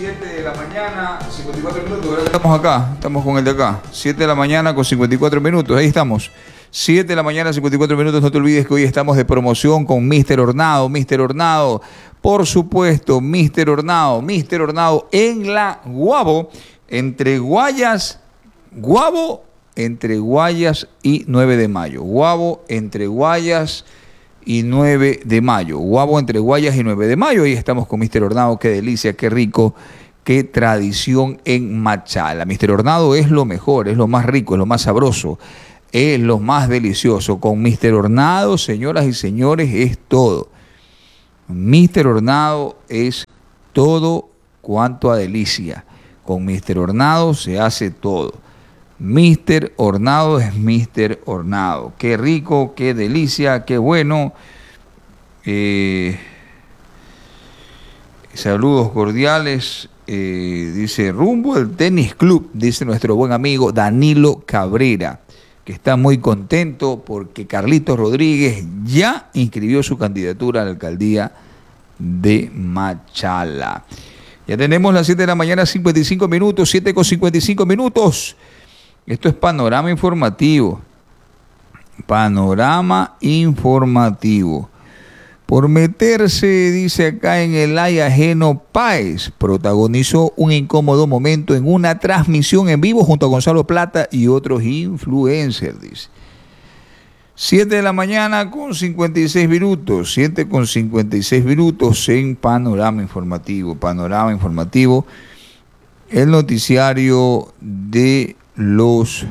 7 de la mañana, 54 minutos. Ahora estamos acá, estamos con el de acá. 7 de la mañana con 54 minutos, ahí estamos. 7 de la mañana, 54 minutos. No te olvides que hoy estamos de promoción con Mr. Hornado. Mr. Hornado, por supuesto, Mr. Hornado. Mr. Hornado en la Guabo, entre Guayas y 9 de mayo. Guabo entre Guayas y 9 de mayo. Guabo entre Guayas y 9 de mayo. Ahí estamos con Mr. Hornado. Qué delicia, qué rico, qué tradición en Machala. Mr. Hornado es lo mejor, es lo más rico, es lo más sabroso, es lo más delicioso. Con Mr. Hornado, señoras y señores, es todo. Mr. Hornado es todo cuanto a delicia. Con Mr. Hornado se hace todo. Mr. Hornado es Mr. Hornado. Qué rico, qué delicia, qué bueno. Saludos cordiales. Dice, rumbo al tenis club, dice nuestro buen amigo Danilo Cabrera, que está muy contento porque Carlitos Rodríguez ya inscribió su candidatura a la alcaldía de Machala. Ya tenemos las 7 de la mañana, 55 minutos, 7 con 55 minutos. Esto es Panorama Informativo. Panorama Informativo. Por meterse, dice acá, en el ay ajeno, Páez protagonizó un incómodo momento en una transmisión en vivo junto a Gonzalo Plata y otros influencers, dice. 7 de la mañana con 56 minutos. 7 con 56 minutos en Panorama Informativo. Panorama Informativo, el noticiario de los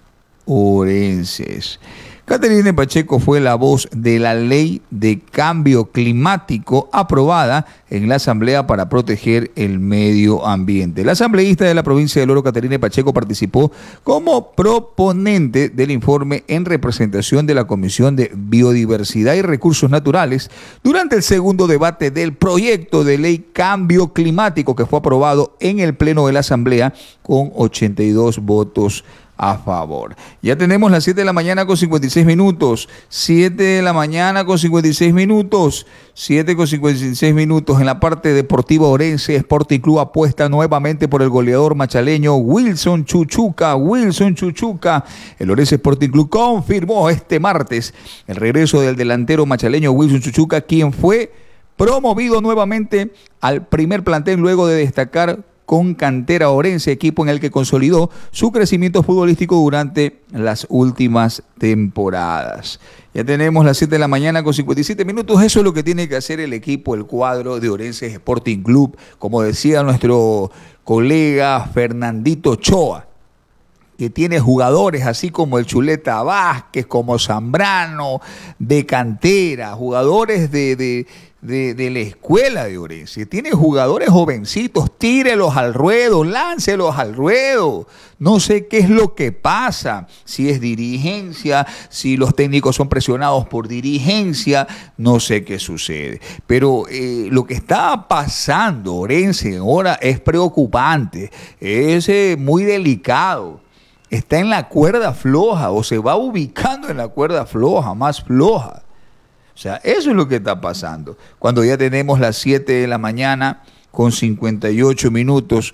orenses. Caterine Pacheco fue la voz de la ley de cambio climático aprobada en la Asamblea para proteger el medio ambiente. La asambleísta de la provincia del Oro, Caterine Pacheco, participó como proponente del informe en representación de la Comisión de Biodiversidad y Recursos Naturales durante el segundo debate del proyecto de ley cambio climático que fue aprobado en el Pleno de la Asamblea con 82 votos a favor. Ya tenemos las 7 de la mañana con 56 minutos. 7 de la mañana con 56 minutos. 7 con 56 minutos. En la parte deportiva orense, Sporting Club apuesta nuevamente por el goleador machaleño Wilson Chuchuca. Wilson Chuchuca. El Orense Sporting Club confirmó este martes el regreso del delantero machaleño Wilson Chuchuca, quien fue promovido nuevamente al primer plantel luego de destacar con Cantera Orense, equipo en el que consolidó su crecimiento futbolístico durante las últimas temporadas. Ya tenemos las 7 de la mañana con 57 minutos. Eso es lo que tiene que hacer el equipo, el cuadro de Orense Sporting Club. Como decía nuestro colega Fernandito Ochoa, que tiene jugadores así como el Chuleta Vázquez, como Zambrano, de cantera, jugadores de la escuela de Orense. Tiene jugadores jovencitos, tírelos al ruedo, láncelos al ruedo. No sé qué es lo que pasa, si es dirigencia, si los técnicos son presionados por dirigencia, no sé qué sucede. Pero lo que está pasando, Orense, ahora es preocupante, es muy delicado. Está en la cuerda floja o se va ubicando en la cuerda floja, más floja. O sea, eso es lo que está pasando. Cuando ya tenemos las 7 de la mañana con 58 minutos,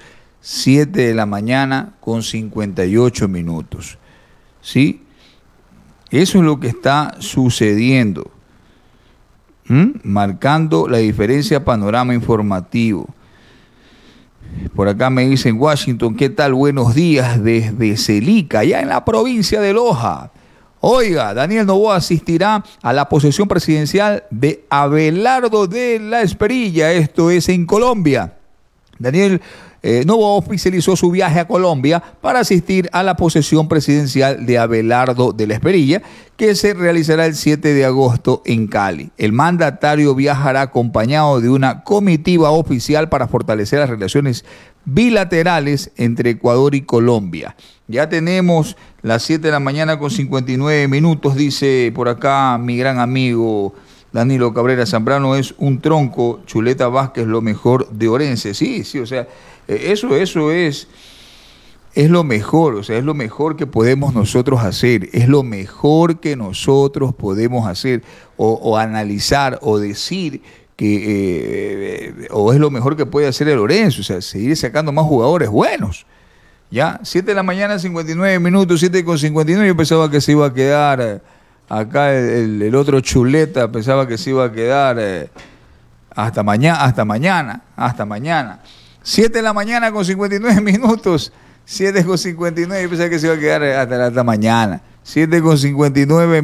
7 de la mañana con 58 minutos. ¿Sí? Eso es lo que está sucediendo. Marcando la diferencia, Panorama Informativo. Por acá me dicen, Washington, ¿qué tal? Buenos días desde Celica, allá en la provincia de Loja. Oiga, Daniel Noboa asistirá a la posesión presidencial de Abelardo de la Esperilla, esto es en Colombia. Daniel Noboa oficializó su viaje a Colombia para asistir a la posesión presidencial de Abelardo de la Esperilla, que se realizará el 7 de agosto en Cali. El mandatario viajará acompañado de una comitiva oficial para fortalecer las relaciones bilaterales entre Ecuador y Colombia. Ya tenemos las 7 de la mañana con 59 minutos, dice por acá mi gran amigo Danilo Cabrera. Zambrano es un tronco, Chuleta Vázquez lo mejor de Orense. Sí, o sea, eso es lo mejor, o sea, es lo mejor que podemos nosotros hacer, es lo mejor que nosotros podemos hacer o analizar o decir o es lo mejor que puede hacer el Lorenzo, o sea, seguir sacando más jugadores buenos. Ya, 7 de la mañana, 59 minutos, 7:59, yo pensaba que se iba a quedar acá el otro chuleta, pensaba que se iba a quedar hasta mañana. 7 de la mañana con 59 minutos, 7:59, yo pensaba que se iba a quedar hasta mañana. 7:59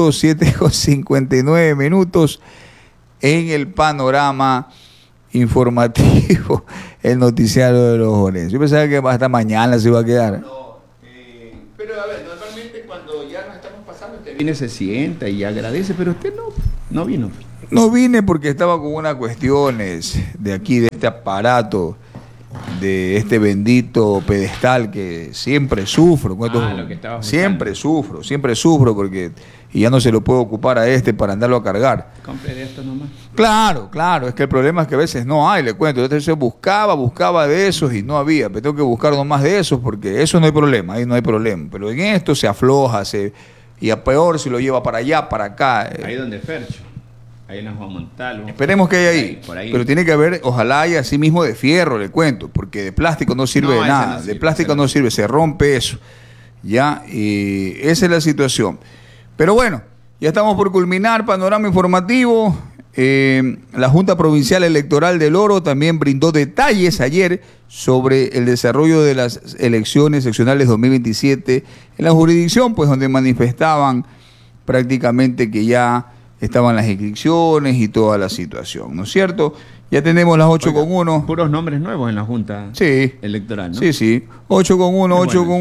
minutos en el panorama informativo, el noticiario de los Orenses. Yo pensaba que hasta mañana se iba a quedar. No, pero a ver, normalmente cuando ya nos estamos pasando, usted viene, se sienta y agradece, pero usted no vino. No vine porque estaba con unas cuestiones de aquí, de este aparato, de este bendito pedestal que siempre sufro. Siempre sufro porque y ya no se lo puedo ocupar a para andarlo a cargar. Compre de esto nomás. Claro, es que el problema es que a veces no hay, le cuento. Entonces yo buscaba de esos y no había, pero tengo que buscar nomás de esos porque eso no hay problema, ahí no hay problema. Pero en esto se afloja, y a peor si lo lleva para allá, para acá. Ahí donde Fercho. Ahí en la Juan Montalvo. Esperemos que haya ahí. Por ahí. Pero tiene que haber, ojalá haya así mismo de fierro, le cuento, porque de plástico no sirve de nada. No sirve, de plástico no sirve, se rompe eso. Ya, y esa es la situación. Pero bueno, ya estamos por culminar panorama informativo. La Junta Provincial Electoral del Oro también brindó detalles ayer sobre el desarrollo de las elecciones seccionales 2027 en la jurisdicción, pues donde manifestaban prácticamente que ya estaban las inscripciones y toda la situación, ¿no es cierto? Ya tenemos las 8:1. Puros nombres nuevos en la Junta Electoral, ¿no? Sí. 8:1,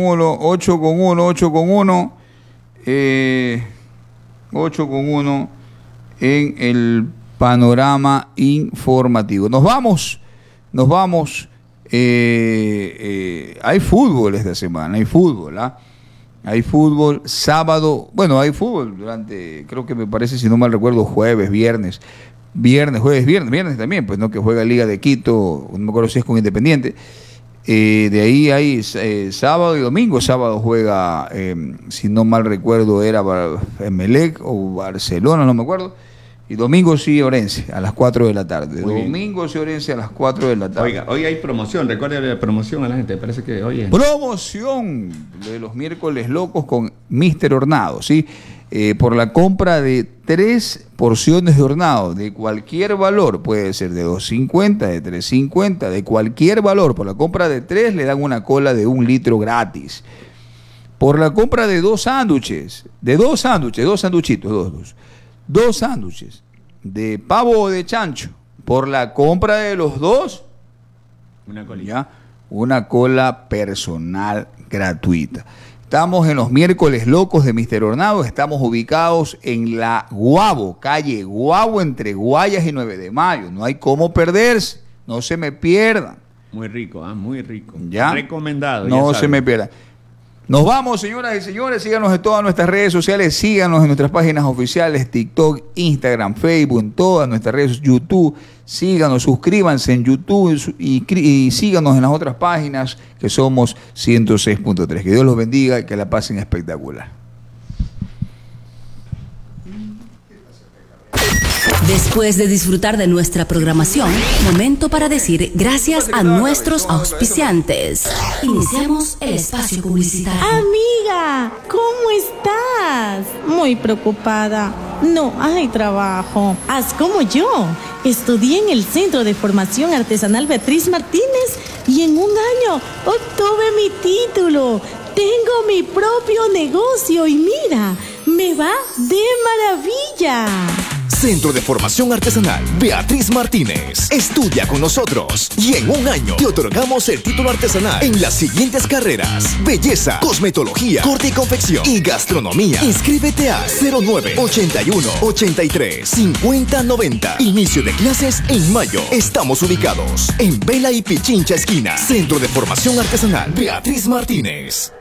8:1 en el panorama informativo. Nos vamos. Hay fútbol esta semana, hay fútbol, ¿ah? Hay fútbol sábado, hay fútbol durante, creo que me parece, si no mal recuerdo, jueves también, pues no, que juega Liga de Quito, no me acuerdo si es con Independiente. De ahí hay sábado y domingo. Sábado juega, si no mal recuerdo, era Emelec o Barcelona, no me acuerdo. Y domingo sí Orense, a las 4 de la tarde. Domingo sí Orense a las 4 de la tarde. Oiga, hoy hay promoción, recuerde la promoción a la gente, parece que hoy es... Promoción de los miércoles locos con Mr. Hornado, ¿sí? Por la compra de 3 porciones de hornado de cualquier valor, puede ser de 2.50, de 3.50, de cualquier valor. Por la compra de 3 le dan una cola de 1 litro gratis. Por la compra de 2 sándwiches, dos sándwiches de pavo o de chancho, por la compra de los 2, una cola personal gratuita. Estamos en los miércoles locos de Mr. Hornado. Estamos ubicados en la Guabo, calle Guabo, entre Guayas y 9 de Mayo. No hay cómo perderse, no se me pierdan. Muy rico, muy rico. ¿Ya? Recomendado. No se me pierdan. Nos vamos, señoras y señores. Síganos en todas nuestras redes sociales. Síganos en nuestras páginas oficiales, TikTok, Instagram, Facebook, en todas nuestras redes, YouTube. Síganos, suscríbanse en YouTube y síganos en las otras páginas, que somos 106.3. Que Dios los bendiga y que la pasen espectacular. Después de disfrutar de nuestra programación, momento para decir gracias a nuestros auspiciantes. Iniciamos el espacio publicitario. Amiga, ¿cómo estás? Muy preocupada. No hay trabajo. Haz como yo. Estudié en el Centro de Formación Artesanal Beatriz Martínez y en un año obtuve mi título. Tengo mi propio negocio y mira, me va de maravilla. Centro de Formación Artesanal Beatriz Martínez. Estudia con nosotros y en un año te otorgamos el título artesanal en las siguientes carreras: belleza, cosmetología, corte y confección y gastronomía. Inscríbete a 0981-83-5090. Inicio de clases en mayo. Estamos ubicados en Vela y Pichincha esquina. Centro de Formación Artesanal Beatriz Martínez.